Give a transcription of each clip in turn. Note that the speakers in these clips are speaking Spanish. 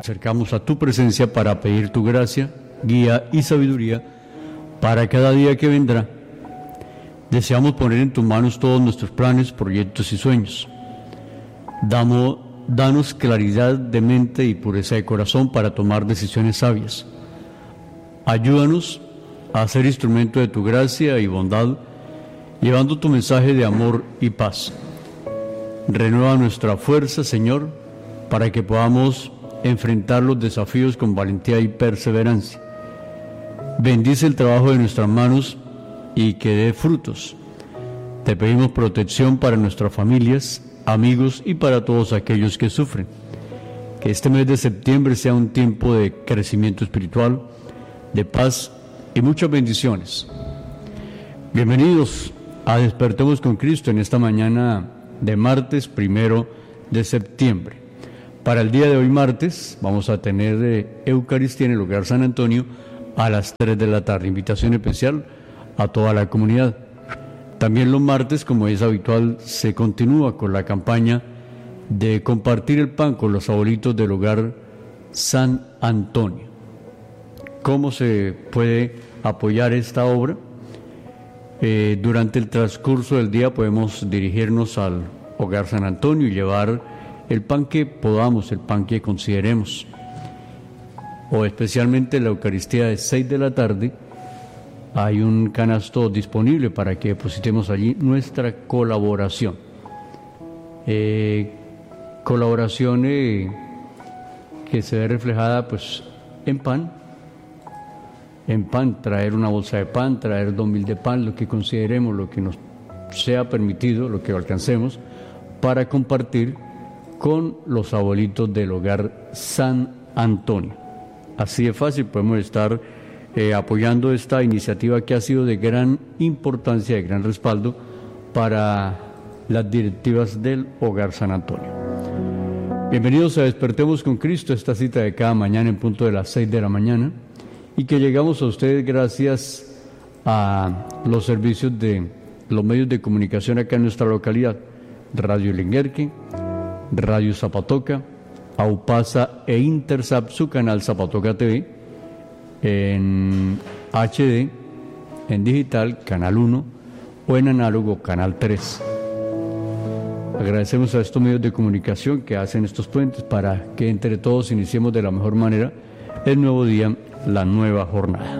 acercamos a tu presencia para pedir tu gracia, guía y sabiduría para cada día que vendrá. Deseamos poner en tus manos todos nuestros planes, proyectos y sueños. Danos claridad de mente y pureza de corazón para tomar decisiones sabias. Ayúdanos a ser instrumento de tu gracia y bondad, llevando tu mensaje de amor y paz. Renueva nuestra fuerza, Señor, para que podamos enfrentar los desafíos con valentía y perseverancia. Bendice el trabajo de nuestras manos y que dé frutos. Te pedimos protección para nuestras familias, amigos y para todos aquellos que sufren. Que este mes de septiembre sea un tiempo de crecimiento espiritual, de paz y muchas bendiciones. Bienvenidos a Despertemos con Cristo en esta mañana de martes 1 de septiembre. Para el día de hoy martes vamos a tener Eucaristía en el Hogar San Antonio a las 3 de la tarde. Invitación especial a toda la comunidad. También los martes, como es habitual, se continúa con la campaña de compartir el pan con los abuelitos del Hogar San Antonio. ¿Cómo se puede apoyar esta obra? Durante el transcurso del día podemos dirigirnos al Hogar San Antonio y llevar el pan que podamos, el pan que consideremos. O especialmente la Eucaristía de 6 de la tarde, hay un canasto disponible para que depositemos allí nuestra colaboración. Colaboración que se ve reflejada pues en pan, traer una bolsa de pan, traer 2.000 de pan, lo que consideremos, lo que nos sea permitido, lo que alcancemos, para compartir con los abuelitos del Hogar San Antonio. Así de fácil podemos estar apoyando esta iniciativa que ha sido de gran importancia, de gran respaldo para las directivas del Hogar San Antonio. Bienvenidos a Despertemos con Cristo, esta cita de cada mañana en punto de las 6 de la mañana, y que llegamos a ustedes gracias a los servicios de los medios de comunicación acá en nuestra localidad: Radio Linguerque, Radio Zapatoca, Aupasa e Intersap, su canal Zapatoca TV, en HD, en digital, Canal 1, o en análogo, Canal 3. Agradecemos a estos medios de comunicación que hacen estos puentes para que entre todos iniciemos de la mejor manera el nuevo día, la nueva jornada.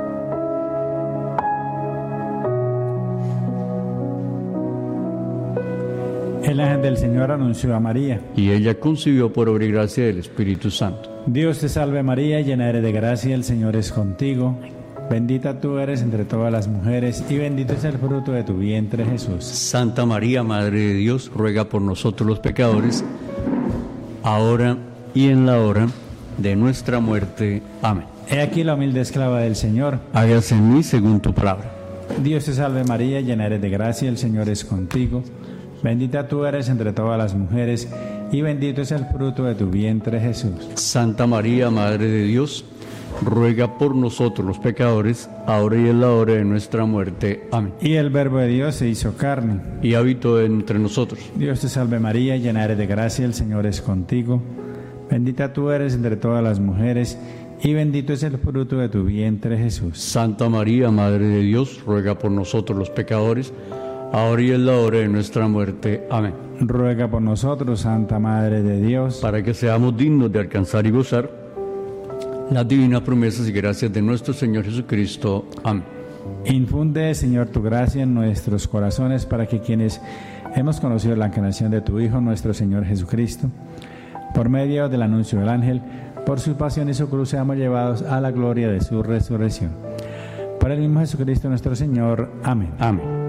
El ángel del Señor anunció a María, y ella concibió por obra y gracia del Espíritu Santo. Dios te salve María, llena eres de gracia, el Señor es contigo. Bendita tú eres entre todas las mujeres, y bendito es el fruto de tu vientre, Jesús. Santa María, Madre de Dios, ruega por nosotros los pecadores, ahora y en la hora de nuestra muerte. Amén. He aquí la humilde esclava del Señor. Hágase en mí según tu palabra. Dios te salve María, llena eres de gracia, el Señor es contigo. Bendita tú eres entre todas las mujeres, y bendito es el fruto de tu vientre, Jesús. Santa María, Madre de Dios, ruega por nosotros los pecadores, ahora y en la hora de nuestra muerte. Amén. Y el Verbo de Dios se hizo carne, y habitó entre nosotros. Dios te salve María, llena eres de gracia, el Señor es contigo. Bendita tú eres entre todas las mujeres, y bendito es el fruto de tu vientre, Jesús. Santa María, Madre de Dios, ruega por nosotros los pecadores, ahora y en la hora de nuestra muerte. Amén. Ruega por nosotros, Santa Madre de Dios, para que seamos dignos de alcanzar y gozar las divinas promesas y gracias de nuestro Señor Jesucristo. Amén. Infunde, Señor, tu gracia en nuestros corazones, para que quienes hemos conocido la encarnación de tu Hijo, nuestro Señor Jesucristo, por medio del anuncio del ángel, por su pasión y su cruz, seamos llevados a la gloria de su resurrección. Por el mismo Jesucristo nuestro Señor. Amén. Amén.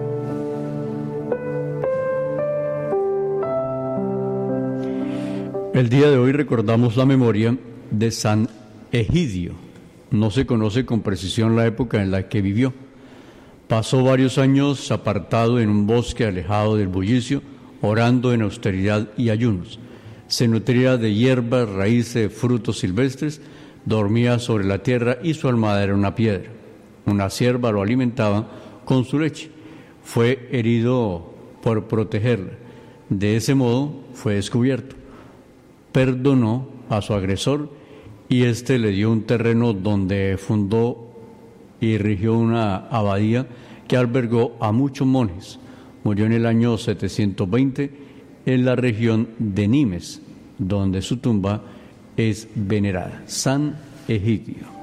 El día de hoy recordamos la memoria de San Egidio. No se conoce con precisión la época en la que vivió. Pasó varios años apartado en un bosque alejado del bullicio, orando en austeridad y ayunos. Se nutría de hierbas, raíces, frutos silvestres, dormía sobre la tierra y su almohada era una piedra. Una cierva lo alimentaba con su leche. Fue herido por protegerla. De ese modo fue descubierto. Perdonó a su agresor y éste le dio un terreno donde fundó y erigió una abadía que albergó a muchos monjes. Murió en el año 720 en la región de Nimes, donde su tumba es venerada. San Egidio.